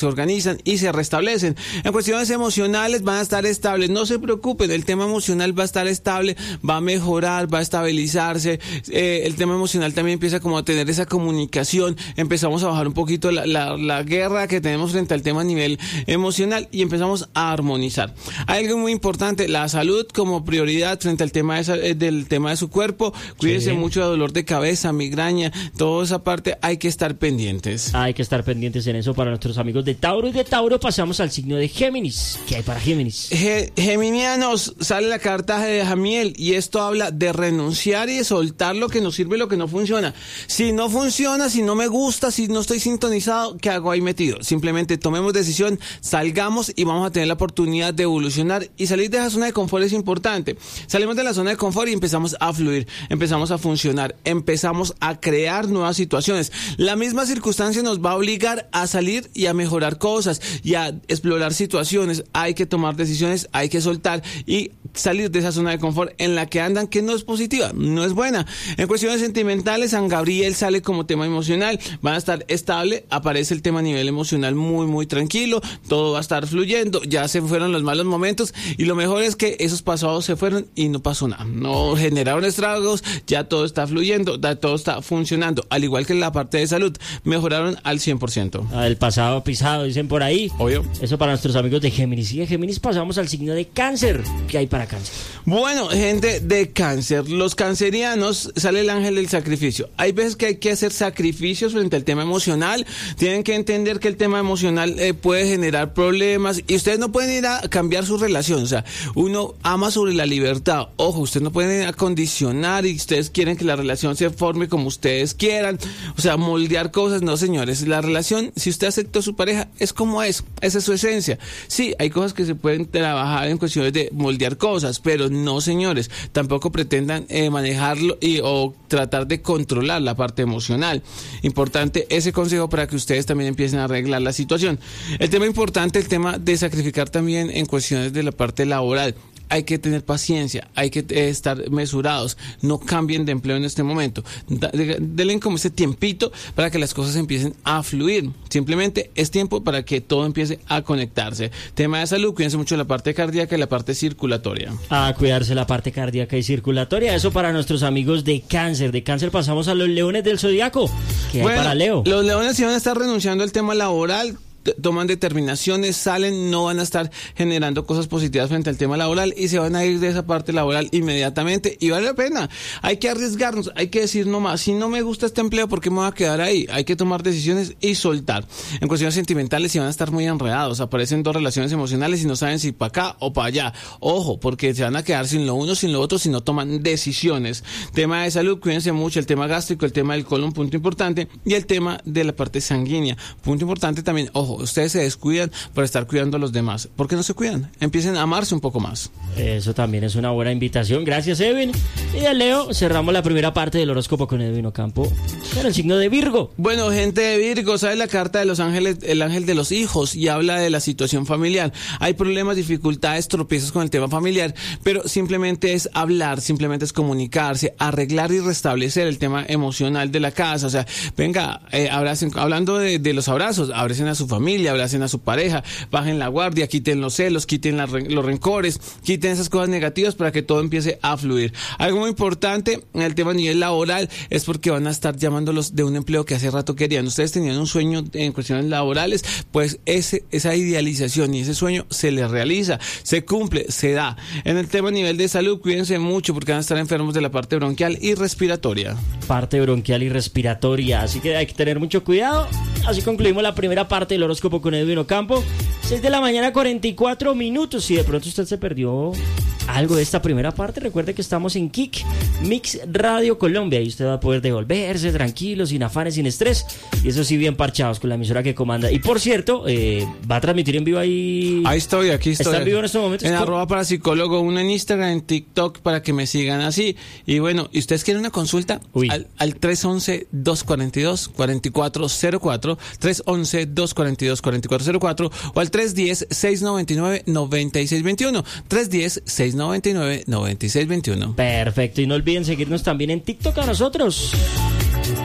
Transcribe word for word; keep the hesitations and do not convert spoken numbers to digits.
se organizan y se restablecen. En cuestiones emocionales van a estar estables, no se preocupen, el tema emocional va a estar estable, va a mejorar, va a estabilizarse, eh, el tema emocional también empieza como a tener esa comunicación, empezamos a bajar un poquito la, la, la guerra que tenemos frente al tema a nivel emocional y empezamos a armonizar. Hay algo muy importante, la salud como prioridad frente al tema de, del tema de su cuerpo, cuídense sí. mucho de dolor de cabeza, migraña, toda esa parte hay que estar pendientes. Hay que estar pendientes en eso para nuestros amigos de Tauro, y de Tauro pasamos al signo de Géminis. ¿Qué hay para Géminis? Ge- Geminianos, sale la carta de Jamiel y esto habla de renunciar y de soltar lo que nos sirve y lo que no funciona. Si no funciona, si no me gusta, si no estoy sintonizado, ¿qué hago ahí metido? Simplemente tomemos decisión, salgamos y vamos a tener la oportunidad de evolucionar y salir de esa zona de confort es importante. Salimos de la zona de confort y empezamos a fluir, empezamos a funcionar, empezamos a crear nuevas situaciones. La misma circunstancia nos va a obligar a salir y a mejorar cosas y a explorar situaciones. Hay que tomar decisiones, hay que soltar y salir de esa zona de confort en la que andan, que no es positiva, no es buena. En cuestiones sentimentales, San Gabriel sale como tema emocional, van a estar estable, aparece el tema a nivel emocional muy muy tranquilo, todo va a estar fluyendo, ya se fueron los malos momentos y lo mejor es que esos pasados se fueron y no pasó nada, no generaron estragos, ya todo está fluyendo, ya todo está funcionando, al igual que la parte de salud, mejoraron al cien por ciento. El pasado pisado, dicen por ahí. Obvio. Eso para nuestros amigos de Géminis. Y de Géminis pasamos al signo de Cáncer. ¿Qué hay para Cáncer? Bueno, gente de Cáncer, los cancerianos, sale el ángel del sacrificio. Hay veces que hay que hacer sacrificios frente al tema emocional. Tienen que entender que el tema emocional eh, puede generar problemas y ustedes no pueden ir a cambiar su relación. O sea, uno ama sobre la libertad. Ojo, ustedes no pueden ir a condicionar y ustedes quieren que la relación se forme como ustedes quieran. O sea, moldear cosas. No, señores, la relación, si usted aceptó a su pareja, es como es. Esa es su esencia. Sí, hay cosas que se pueden trabajar en cuestiones de moldear cosas, pero no, señores, tampoco pretendan eh, manejarlo y, o tratar de controlar la parte emocional. Importante ese consejo para que ustedes también empiecen a arreglar la situación. El tema importante, el tema de sacrificar también en cuestiones de la parte laboral. Hay que tener paciencia, hay que eh, estar mesurados, no cambien de empleo en este momento. Da, de, denle como ese tiempito para que las cosas empiecen a fluir. Simplemente es tiempo para que todo empiece a conectarse. Tema de salud, cuídense mucho de la parte cardíaca y la parte circulatoria. A cuidarse la parte cardíaca y circulatoria. Eso para nuestros amigos de Cáncer. De Cáncer pasamos a los leones del zodiaco. ¿Qué bueno, hay para Leo? Los leones sí van a estar renunciando al tema laboral. Toman determinaciones, salen, no van a estar generando cosas positivas frente al tema laboral y se van a ir de esa parte laboral inmediatamente y vale la pena. Hay que arriesgarnos, hay que decir no más, si no me gusta este empleo, ¿por qué me voy a quedar ahí? Hay que tomar decisiones y soltar. En cuestiones sentimentales, si van a estar muy enredados, aparecen dos relaciones emocionales y no saben si para acá o para allá. Ojo, porque se van a quedar sin lo uno, sin lo otro, si no toman decisiones. Tema de salud, cuídense mucho, el tema gástrico, el tema del colon, punto importante, y el tema de la parte sanguínea, punto importante también. Ojo, ustedes se descuidan por estar cuidando a los demás. ¿Por qué no se cuidan? Empiecen a amarse un poco más. Eso también es una buena invitación. Gracias, Edwin. Y de Leo cerramos la primera parte del horóscopo con Edwin Ocampo con el signo de Virgo. Bueno, gente de Virgo, ¿sabe la carta de los ángeles, el ángel de los hijos? Y habla de la situación familiar. Hay problemas, dificultades, tropiezos con el tema familiar, pero simplemente es hablar, simplemente es comunicarse, arreglar y restablecer el tema emocional de la casa. O sea, venga, eh, abracen, hablando de, de los abrazos, abracen a su familia. familia, abracen a su pareja, bajen la guardia, quiten los celos, quiten la, los rencores, quiten esas cosas negativas para que todo empiece a fluir. Algo muy importante en el tema a nivel laboral es porque van a estar llamándolos de un empleo que hace rato querían. Ustedes tenían un sueño en cuestiones laborales, pues ese, esa idealización y ese sueño se les realiza, se cumple, se da. En el tema a nivel de salud, cuídense mucho porque van a estar enfermos de la parte bronquial y respiratoria. Parte bronquial y respiratoria, así que hay que tener mucho cuidado. Así concluimos la primera parte del horóscopo con Edwin Ocampo. seis de la mañana, cuarenta y cuatro minutos. Si de pronto usted se perdió algo de esta primera parte, recuerde que estamos en Kick Mix Radio Colombia y usted va a poder devolverse tranquilo, sin afanes, sin estrés, y eso sí, bien parchados con la emisora que comanda. Y por cierto, eh, va a transmitir en vivo ahí. Ahí estoy, aquí estoy. ¿Está en vivo en estos momentos? En ¿Cómo? arroba parapsicólogo, uno en Instagram, en TikTok, para que me sigan así. Y bueno, ¿y ustedes quieren una consulta? Uy. Al, al tres once, dos cuarenta y dos, cuarenta y cuatro cero cuatro, tres once, dos cuarenta y dos, cuarenta y cuatro cero cuatro o al tres diez, seis noventa y nueve, noventa y seis veintiuno. tres diez, seis noventa y nueve, noventa y seis veintiuno. Perfecto, y no olviden seguirnos también en TikTok a nosotros.